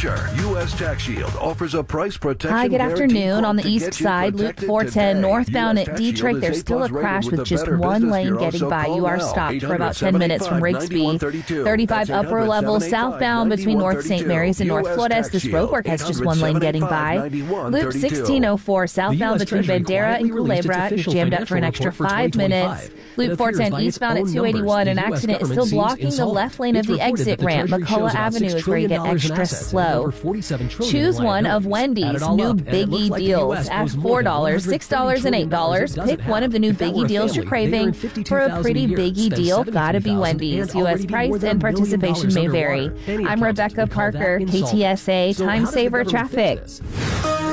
future. U.S. Tax Shield offers a price protection. Hi, good afternoon. quote On the to east get you side, Loop protected 410 today. northbound US at Tax Shield Detroit. is There's still a A+ crash rated with the just Better one Business lane Bureau, getting so by. call You are now. stopped for about 10 minutes from Rigsby. 800-785-9132. 35 That's upper level 800-785-9132. southbound between North St. Mary's and North US Flores. Tax This Shield, roadwork has just one lane getting by. 800-785-9132. Loop 1604 southbound between Bandera and Culebra. You're jammed up for an extra 5 minutes. Loop 410 eastbound at 281. An accident is still blocking the left lane of the exit ramp. McCullough Avenue is where you get extra slow. Choose one of Wendy's new Biggie deals at $4, $6, and $8. Pick one of the new Biggie deals you're craving. For a pretty Biggie deal, gotta be Wendy's. U.S. price and participation may vary. I'm Rebecca Parker, KTSA Time Saver Traffic.